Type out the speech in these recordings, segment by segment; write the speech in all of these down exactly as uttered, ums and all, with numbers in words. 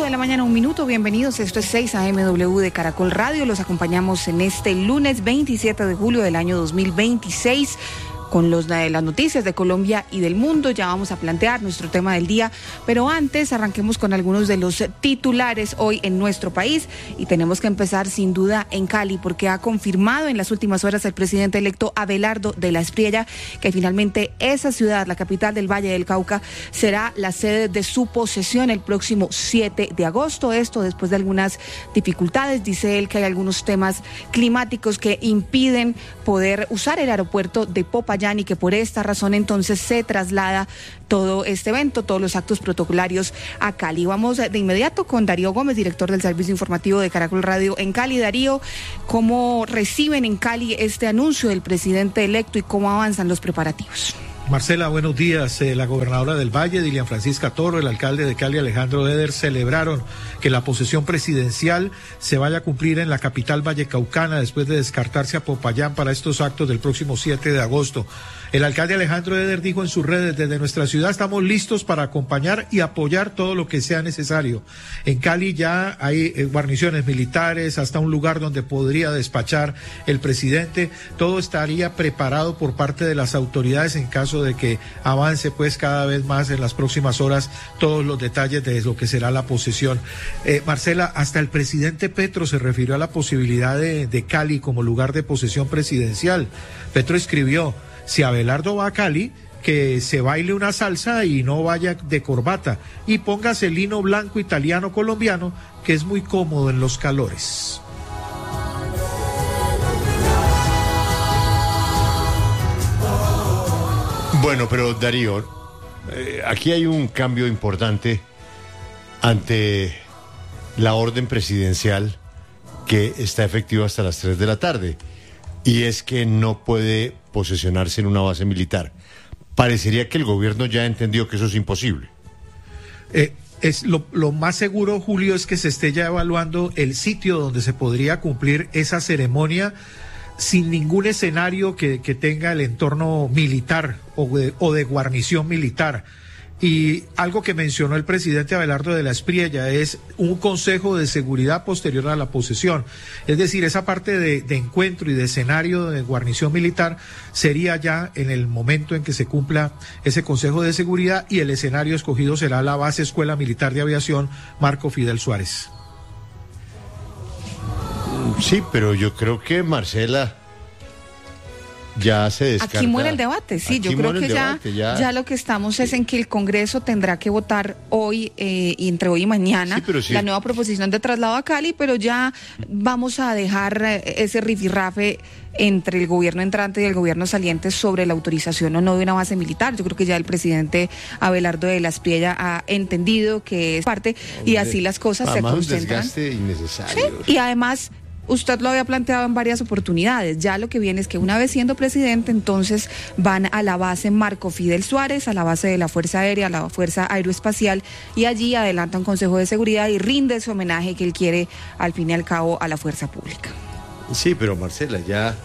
de la mañana, un minuto, bienvenidos, esto es seis A M W de Caracol Radio, los acompañamos en este lunes veintisiete de julio del año dos mil veintiséis. Con los, las noticias de Colombia y del mundo. Ya vamos a plantear nuestro tema del día, pero antes arranquemos con algunos de los titulares hoy en nuestro país, y tenemos que empezar sin duda en Cali, porque ha confirmado en las últimas horas el presidente electo Abelardo de la Espriella que finalmente esa ciudad, la capital del Valle del Cauca, será la sede de su posesión el próximo siete de agosto. Esto después de algunas dificultades, dice él que hay algunos temas climáticos que impiden poder usar el aeropuerto de Popayán, y que por esta razón entonces se traslada todo este evento, todos los actos protocolarios a Cali. Vamos de inmediato con Darío Gómez, director del Servicio Informativo de Caracol Radio en Cali. Darío, ¿cómo reciben en Cali este anuncio del presidente electo y cómo avanzan los preparativos? Marcela, buenos días. Eh, la gobernadora del Valle, Dilian Francisca Toro, el alcalde de Cali, Alejandro Eder, celebraron que la posesión presidencial se vaya a cumplir en la capital vallecaucana después de descartarse a Popayán para estos actos del próximo siete de agosto. El alcalde Alejandro Eder dijo en sus redes: desde nuestra ciudad estamos listos para acompañar y apoyar todo lo que sea necesario. En Cali ya hay eh, guarniciones militares, hasta un lugar donde podría despachar el presidente. Todo estaría preparado por parte de las autoridades en caso de que avance pues cada vez más en las próximas horas todos los detalles de lo que será la posesión. Eh, Marcela, hasta el presidente Petro se refirió a la posibilidad de, de Cali como lugar de posesión presidencial. Petro escribió: si Abelardo va a Cali, que se baile una salsa y no vaya de corbata, y póngase el lino blanco italiano colombiano, que es muy cómodo en los calores. Bueno, pero Darío, eh, aquí hay un cambio importante ante la orden presidencial que está efectiva hasta las tres de la tarde, y es que no puede posesionarse en una base militar. Parecería que el gobierno ya entendió que eso es imposible. Eh, es lo, lo más seguro, Julio, es que se esté ya evaluando el sitio donde se podría cumplir esa ceremonia sin ningún escenario que, que tenga el entorno militar o de, o de guarnición militar. Y algo que mencionó el presidente Abelardo de la Espriella es un consejo de seguridad posterior a la posesión. Es decir, esa parte de, de encuentro y de escenario de guarnición militar sería ya en el momento en que se cumpla ese consejo de seguridad, y el escenario escogido será la base Escuela Militar de Aviación Marco Fidel Suárez. Sí, pero yo creo que Marcela ya se descarta. Aquí muere el debate, sí, Aquí yo creo que ya, debate, ya ya lo que estamos sí. es en que el Congreso tendrá que votar hoy, eh, y entre hoy y mañana, sí, sí. la nueva proposición de traslado a Cali, pero ya vamos a dejar ese rifirrafe entre el gobierno entrante y el gobierno saliente sobre la autorización o no de una base militar. Yo creo que ya el presidente Abelardo de la Espriella ha entendido que es parte, Hombre, y así las cosas se concentran. Un desgaste innecesario. Sí, y además usted lo había planteado en varias oportunidades. Ya lo que viene es que una vez siendo presidente, entonces van a la base Marco Fidel Suárez, a la base de la Fuerza Aérea, a la Fuerza Aeroespacial, y allí adelanta un consejo de seguridad y rinde ese homenaje que él quiere al fin y al cabo a la fuerza pública. Sí, pero Marcela, ya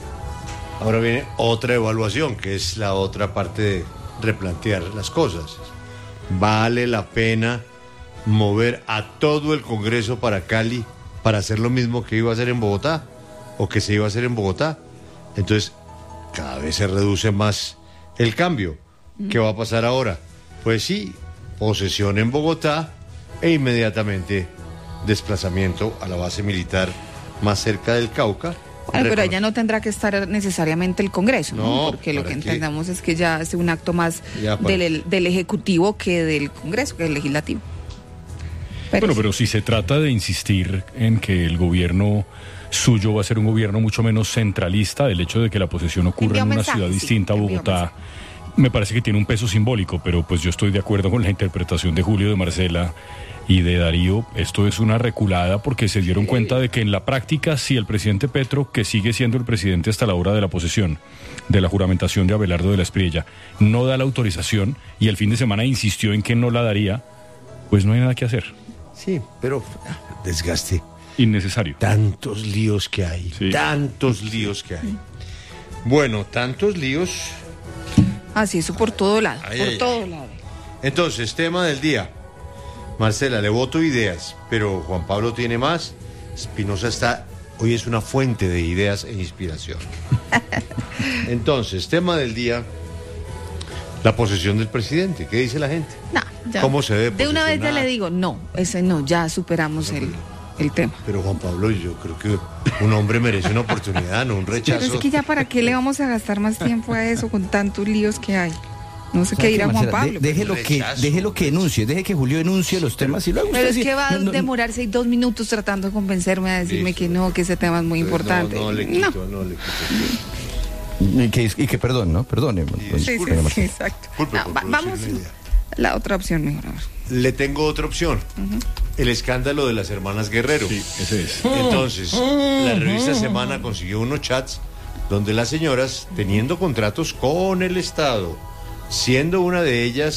ahora viene otra evaluación, que es la otra parte de replantear las cosas. ¿Vale la pena mover a todo el Congreso para Cali para hacer lo mismo que iba a hacer en Bogotá o que se iba a hacer en Bogotá? Entonces, cada vez se reduce más el cambio. ¿Qué va a pasar ahora? Pues sí, posesión en Bogotá e inmediatamente desplazamiento a la base militar más cerca del Cauca. Bueno, pero allá no tendrá que estar necesariamente el Congreso, ¿no? ¿no? Porque lo que qué? entendamos es que ya es un acto más del, del Ejecutivo que del Congreso, que del Legislativo. Pero bueno, sí. pero si se trata de insistir en que el gobierno suyo va a ser un gobierno mucho menos centralista, el hecho de que la posesión ocurra en una mensaje, ciudad distinta a sí, Bogotá, me parece que tiene un peso simbólico, pero pues yo estoy de acuerdo con la interpretación de Julio, de Marcela y de Darío. Esto es una reculada porque se dieron cuenta de que en la práctica, si el presidente Petro, que sigue siendo el presidente hasta la hora de la posesión, de la juramentación de Abelardo de la Espriella, no da la autorización y el fin de semana insistió en que no la daría, pues no hay nada que hacer. Sí, pero desgaste innecesario. Tantos líos que hay, sí. tantos líos que hay. Bueno, tantos líos. Así, eso por todo lado, ay, por ay, todo ay. lado. Entonces, tema del día. Marcela, le voto ideas, pero Juan Pablo tiene más. Espinosa está, hoy es una fuente de ideas e inspiración. Entonces, tema del día, la posesión del presidente. ¿Qué dice la gente? No, ya. ¿Cómo se ve? De una vez ya le digo, no, ese no, ya superamos no, el, el tema. Pero Juan Pablo, yo creo que un hombre merece una oportunidad, no un rechazo. Pero es que ya para qué le vamos a gastar más tiempo a eso con tantos líos que hay. No sé qué dirá Juan Pablo. De, déjelo, que, déjelo que enuncie, deje que Julio enuncie los temas y luego Pero es sí, que va a no, no, demorarse dos minutos tratando de convencerme a decirme listo. Que no, que ese tema es muy importante. No, no le quito, no, no le quito. Y que, y que perdón, ¿no? Perdone. Sí, sí, sí, sí, exacto. Culpe, no, va, vamos la otra opción mejor. Le tengo otra opción. Uh-huh. El escándalo de las hermanas Guerrero. Sí, ese es. Entonces, la revista Semana consiguió unos chats donde las señoras, teniendo contratos con el Estado, siendo una de ellas